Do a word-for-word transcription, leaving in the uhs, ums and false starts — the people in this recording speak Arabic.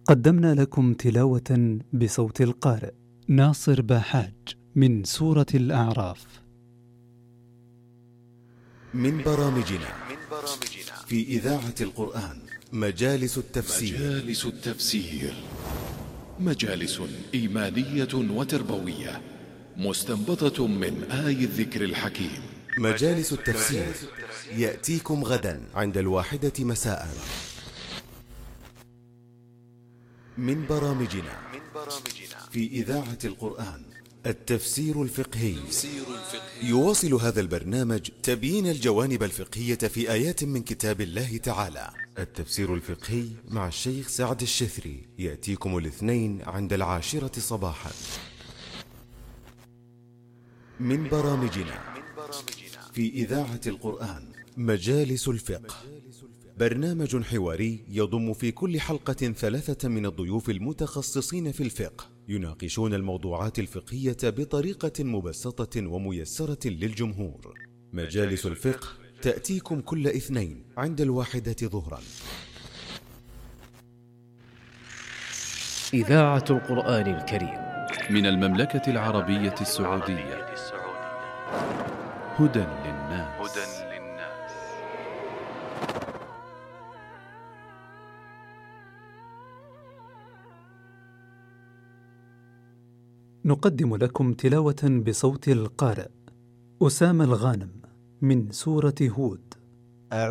قدمنا لكم تلاوة بصوت القارئ ناصر باحاج من سورة الأعراف. من برامجنا في إذاعة القرآن مجالس التفسير. مجالس التفسير مجالس إيمانية وتربوية مستنبطة من آي الذكر الحكيم. مجالس التفسير يأتيكم غدا عند الواحدة مساء. من برامجنا في إذاعة القرآن التفسير الفقهي. يواصل هذا البرنامج تبيين الجوانب الفقهية في آيات من كتاب الله تعالى. التفسير الفقهي مع الشيخ سعد الشثري يأتيكم الاثنين عند العاشرة صباحا. من برامجنا في إذاعة القرآن مجالس الفقه، برنامج حواري يضم في كل حلقة ثلاثة من الضيوف المتخصصين في الفقه يناقشون الموضوعات الفقهية بطريقة مبسطة وميسرة للجمهور. مجالس الفقه تأتيكم كل اثنين عند الواحدة ظهرا. إذاعة القرآن الكريم من المملكة العربية السعودية. هدى للناس. نقدم لكم تلاوة بصوت القارئ أسامة الغانم من سورة هود.